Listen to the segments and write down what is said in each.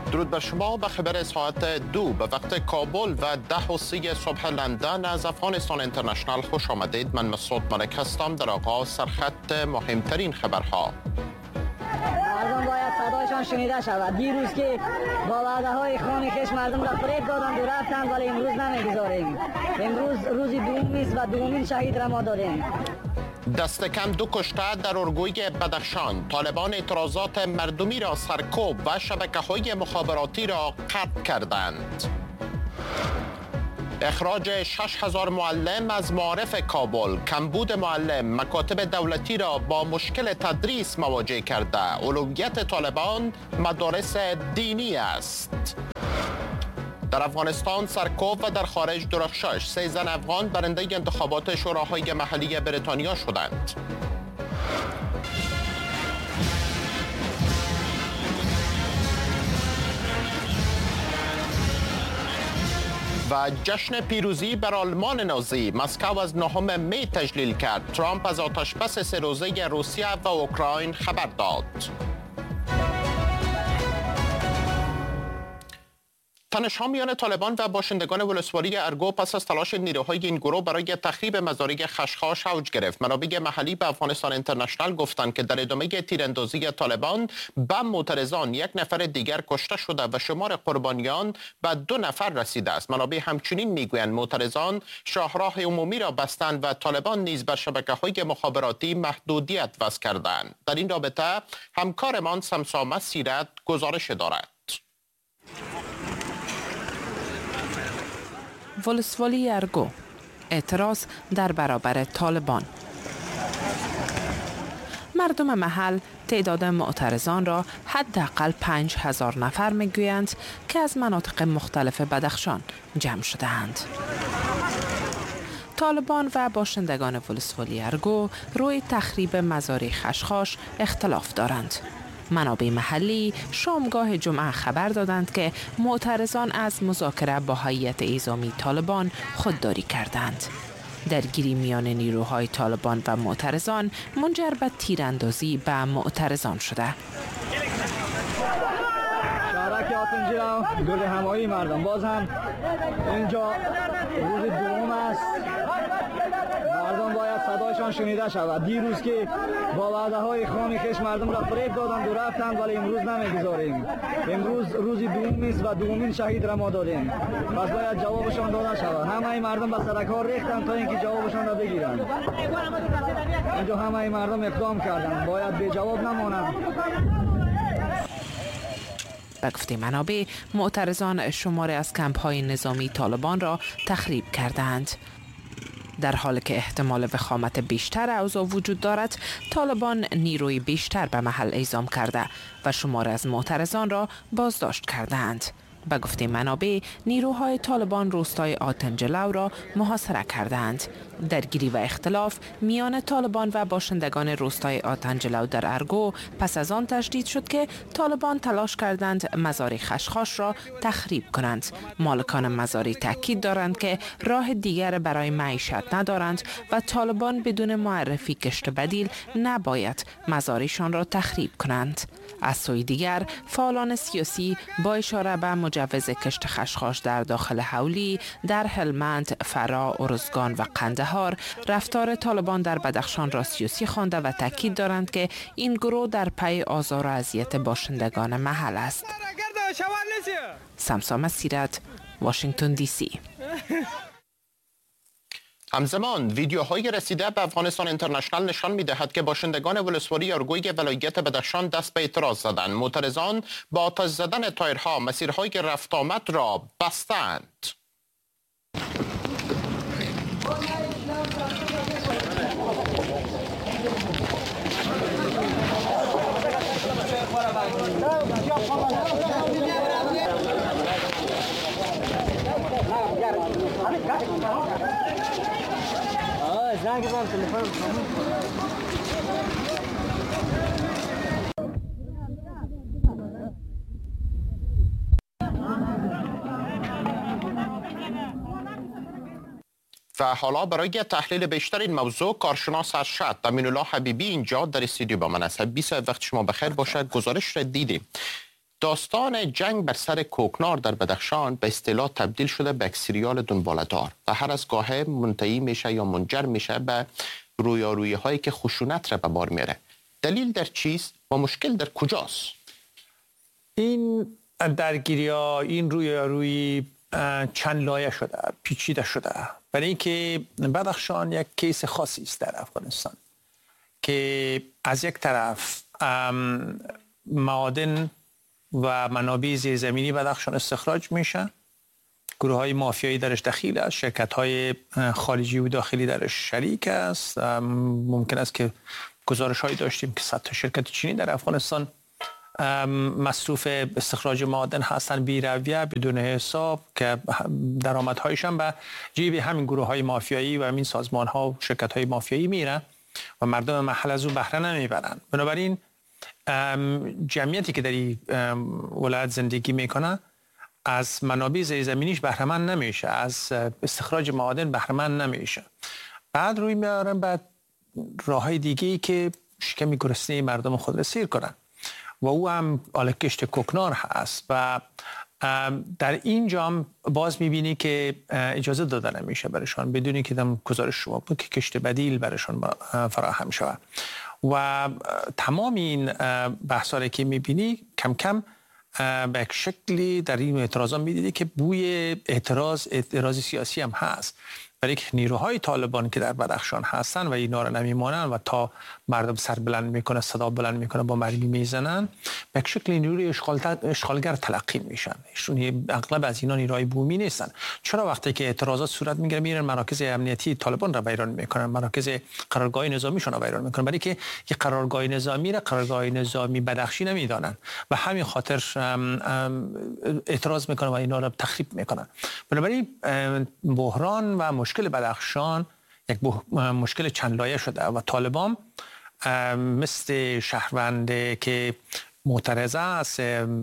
درود بر شما. به خبر ساعت 2 به وقت کابل و 10:30 صبح لندن از افغانستان اینترنشنال خوش آمدید. من مسعود ملک هستم. در آغاز سرخط مهمترین خبرها. مردم باید صدایشان شنیده شود. دیروز که با وعده های خون خش مردم را فریب دادند و رفتند، ولی امروز نمیگذاریم. امروز روزی دوم است و دومین شهید را ما داریم. دست کم 2 کشته در اورگوی بدخشان. طالبان اعتراضات مردمی را سرکوب و شبکه‌های مخابراتی را قطع کردند. اخراج 6000 معلم از معارف کابل. کمبود معلم مکاتب دولتی را با مشکل تدریس مواجه کرده. اولویت طالبان مدارس دینی است. در افغانستان سرکوب و در خارج درخشش. 3 زن افغان برنده انتخابات شوراهای محلی بریتانیا شدند. و جشن پیروزی بر آلمان نازی. مسکو از 9 می تجلیل کرد. ترامپ از آتشبس 3 روزه روسیه و اوکراین خبر داد. تنش‌ها میان طالبان و باشندگان ولسوالی ارگو پس از تلاش نیروهای این گروه برای تخریب مزارع خشخاش اوج گرفت. منابع محلی به افغانستان اینترنشنال گفتند که در ادامه تیراندازی طالبان به معترضان 1 نفر دیگر کشته شده و شمار قربانیان به 2 نفر رسیده است. منابع همچنین میگویند معترضان شاهراه عمومی را بستند و طالبان نیز بر شبکه‌های مخابراتی محدودیت وضع کردند. در این رابطه همکارمان سمسامه سیرت گزارش دارد. ولسوالی ارگو اعتراض در برابر طالبان. مردم محل تعداد معترضان را حداقل 5000 نفر میگویند که از مناطق مختلف بدخشان جمع شده‌اند. طالبان و باشندگان ولسوالی ارگو روی تخریب مزارع خشخاش اختلاف دارند. منابع محلی شامگاه جمعه خبر دادند که معترضان از مذاکره با هیئت اعزامی طالبان خودداری کردند. درگیری میان نیروهای طالبان و معترضان منجر به تیراندازی به معترضان شده. شهرک آتنجلا گل همایی مردم باز هم اینجا روز دوم است. مردم باید صدایشان شنیده شود. دیروز که با وعده های خون خش مردم را فریب دادند و رفتند، ولی امروز نمیگذاریم. امروز روزی دوم است و دومین شهید را ما داریم. پس باید جوابشان داده شود. همه مردم به سرک ها ریختند تا اینکه جوابشان را بگیرند. اینجا همه مردم اقدام کردند. باید بی جواب نمانند. به گفته منابع معترضان شماری از کمپ‌های نظامی طالبان را تخریب کردند. در حالی که احتمال وخامت بیشتر اوضاع وجود دارد، طالبان نیروی بیشتر به محل اعزام کرده و شمار از معترضان را بازداشت کردند. به گفته منابع نیروهای طالبان روستای آتنجلو را محاصره کردند. درگیری و اختلاف میان طالبان و باشندگان روستای آتنجلو در ارگو پس از آن تشدید شد که طالبان تلاش کردند مزارع خشخاش را تخریب کنند. مالکان مزارع تاکید دارند که راه دیگر برای معیشت ندارند و طالبان بدون معرفی کشت بدیل نباید مزارعشان را تخریب کنند. از سوی دیگر فعالان سیاسی با اشاره به مجوز کشت خشخاش در داخل حولی در هلمند، فرا، ارزگان و قندهار رفتار طالبان در بدخشان را سیاسی خوانده و تاکید دارند که این گروه در پی آزار و اذیت باشندگان محل است. سمسامه سیرت، واشنگتن دی سی. همزمان ویدیوهای رسیده به افغانستان اینترنشنال نشان می‌دهد که باشندگان ولسوالی ارگوی ولایت بدخشان دست به اعتراض زدند. معترضان با آتش زدن تایرها مسیرهای رفت آمد را بستند. و حالا برای تحلیل بیشتر این موضوع کارشناس ارشد امین‌الله حبیبی اینجا در استودیو با من است. 20 وقت شما بخیر باشد. گزارش را دیدیم. داستان جنگ بر سر کوکنار در بدخشان به اصطلاح تبدیل شده به یک سریال دنباله‌دار و هر از گاهی منتهی میشه یا منجر میشه به رویارویی هایی که خشونت را به بار میاره. دلیل در چیست و مشکل در کجاست؟ این درگیری‌ها، این رویارویی چند لایه شده، پیچیده شده. برای اینکه بدخشان یک کیس خاصی است در افغانستان که از یک طرف معادن و منابع زیرزمینی بدخشان استخراج میشه، گروه های مافیایی درش دخیل است، شرکت های خارجی و داخلی درش شریک است. ممکن است که گزارش هایی داشتیم که 100 تا شرکت چینی در افغانستان مصروف استخراج معادن هستن بی رویه بدون حساب که درآمدهایش هم به جیب همین گروه های مافیایی و همین سازمان ها و شرکت های مافیایی میره و مردم محل از اون بهره نمیبرن. بنابراین جمعیتی که در این ولایت زندگی میکنه از منابع زیرزمینیش بهره مند نمیشه، از استخراج معادن بهره مند نمیشه. بعد روی میارن بعد راههای دیگه‌ای که شکم گرسنه مردم خود را سیر کنن و او هم کشت کوکنار هست و در اینجا هم باز میبینی که اجازه داده نمیشه برشان بدونی که دم گزارش شما بود که کشت بدیل برشان فراهم شود و تمام این بحثایی که میبینی کم کم به یک شکلی در این اعتراضات میدیدی که بوی اعتراض سیاسی هم هست، برای که نیروهای طالبان که در بدخشان هستن و اینا رو نمیمانن و تا مردم سر بلند میکنه، صدا بلند میکنه، با مرمی میزنن، به شکل نیروی اشغالگر تلقی میشن. ایشون اغلب از اینا نیروهای بومی نیستن. چرا وقتی که اعتراضات صورت میگیره میرن مراکز امنیتی طالبان را ویران میکنن، مراکز قرارگاه نظامیشون را ویران میکنن، برای که یک قرارگاه نظامی را قرارگاه نظامی بدخشی نمیدانن و همین خاطر اعتراض میکنن و اینا را تخریب میکنن. بنابراین بحران و مشکل بدخشان یک مشکل چند لایه شده و طالبان مثل شهرونده که معترضه است،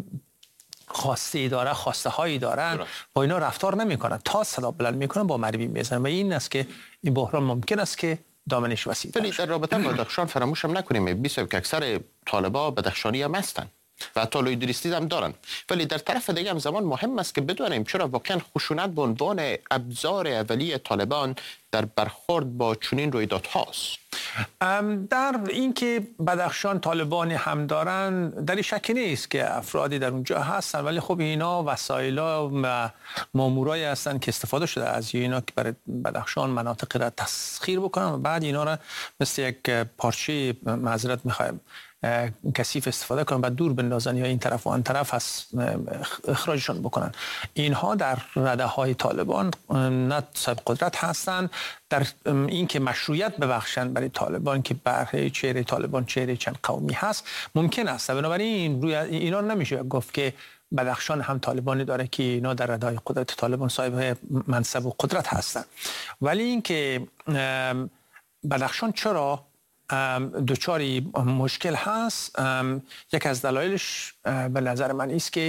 خواسته داره، خواسته هایی دارن، با اینا رفتار نمیکنن، تا صدا بلند میکنن با مرمی میزنن و این است که این بحران ممکن است که دامنش وسیع ولی در رابطه با بدخشان فراموش هم نکنیم بیسه که اکثر طالبا بدخشانی هم هستن و حتی لویدریستی هم دارن، ولی در طرف دیگه هم زمان مهم است که بدونیم چرا واقعا خشونت به عنوان ابزار اولیه طالبان در برخورد با چنین رویدادهاست. در این که بدخشان طالبانی هم دارن در شکی نیست که افرادی در اونجا هستن، ولی خب اینا وسایل و مامورایی هستن که استفاده شده از اینا که برای بدخشان مناطق را تسخیر بکنن و بعد اینا را مثل یک پارچه معذرت میخوایم کثیف استفاده کنن و دور بندازن یا این طرف و آن طرف از اخراجشون بکنن. اینها در رده های طالبان نه صاحب قدرت هستن در این که مشروعیت ببخشن برای طالبان که برای چهره طالبان چهره چند قومی هست ممکن است. بنابراین روی اینا نمیشه گفت که بدخشان هم طالبانی داره که اینا در رده های قدرت طالبان صاحب منصب و قدرت هستن، ولی این که بدخشان چرا دوچاری مشکل هست، یک از دلایلش به نظر من است که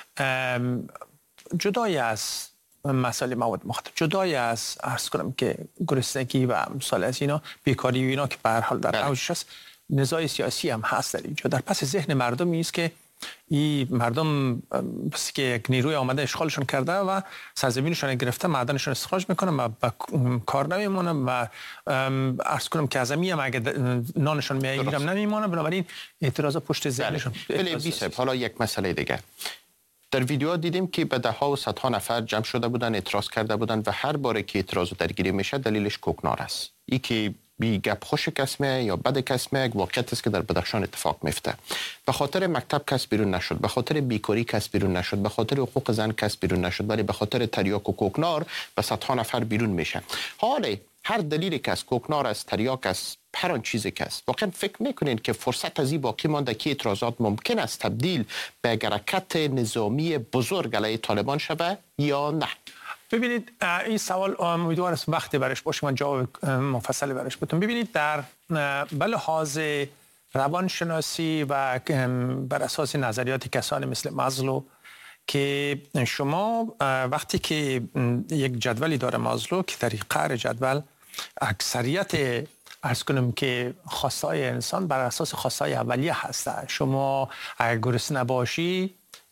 جدای از مسائل مواد مخدر، جدای از عرض کنم که گرسنگی و امثال از اینا، بیکاری و اینا که به هر حال در اوجش است، نزاع سیاسی هم هست در اینجا. در پس ذهن مردمی است که این مردم بس که یک نیروی آمده اشغالشون کرده و سرزمینشون گرفته، معدنشون استخراج میکنن و کار نمیمونن و عرض کنم که ازمی هم اگه نانشون میگیرم نمیمونن. بنابراین اعتراضات پشت ذهنشون. ولی بیسب حالا یک مسئله دیگه، در ویدیو دیدیم که به ده‌ها و صدها نفر جمع شده بودن، اعتراض کرده بودن و هر باره که اعتراض درگیری میشه دلیلش کوکنار است. ای که بی گپ خوش کسمه یا بد کسمه یک واقعیت است که در بدخشان اتفاق میفته. به خاطر مکتب کس بیرون نشد، به خاطر بیکاری کس بیرون نشد، به خاطر حقوق زن کس بیرون نشد، ولی به خاطر تریاک و کوکنار به صدها نفر بیرون میشه. حالا هر دلیلی که از کوکنار است، تریاک است، هر آن چیزی که است، واقعا فکر میکنین که فرصت از این باقی مانده که اعتراضات ممکن است تبدیل به حرکت نظامی بزرگ علیه طالبان شود یا نه؟ ببینید این سوال امیدوارم وقتی برش باشه من جواب مفصلی برش بدم. ببینید در به لحاظ روانشناسی و بر اساس نظریات کسانی مثل مازلو که شما وقتی که یک جدولی داره مازلو که در قعر جدول اکثریت عرض کنم که خواستهای انسان بر اساس خواستهای اولیه هستند. شما اگر گرسنه باشی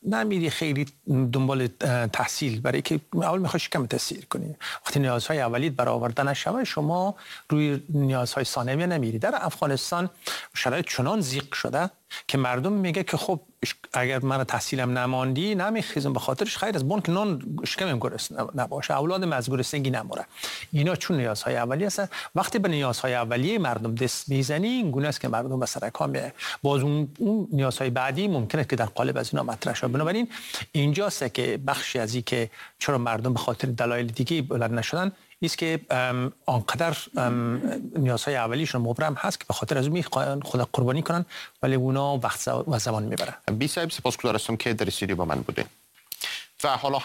نمیری خیلی دنبال تحصیل، برای که اول میخوای کم تحصیل کنی. وقتی نیازهای اولیت برآورده نشود شما روی نیازهای ثانویه نمیری. در افغانستان شرایط چنان ضیق شده که مردم میگه که خب اگر من تحصیلم نماندی نمیخیزم، به خاطرش خیر از بون که نان شکمم گرسنه نباشه، اولادم از گرسنگی نموره. اینا چون نیازهای اولیه هستن. وقتی به نیازهای اولیه مردم دست میزنی این گونه است که مردم به سر کار میره. باز اون نیازهای بعدی ممکنه که در قالب از اینا مطرح شه. بنابراین اینجاست که بخشی از این که چرا مردم به خاطر دلایل دیگه بلند نشدن است که آنقدر نیازهای اولیشون مبرم هست که به خاطر از اون میخوان خود قربانی کنن، ولی اونا وقت و زمان میبرن. بی صاحب سپاسگزار هستم که در استودیو با من بودین. و حالا